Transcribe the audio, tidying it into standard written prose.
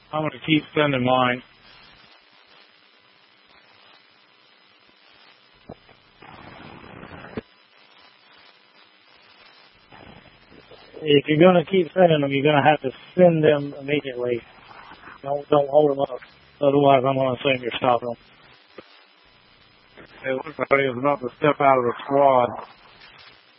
I'm going to keep sending mine. If you're going to keep sending them, you're going to have to send them immediately. Don't hold them up. Otherwise, I'm going to assume you're stopping them. It looks like he's about to step out of the squad.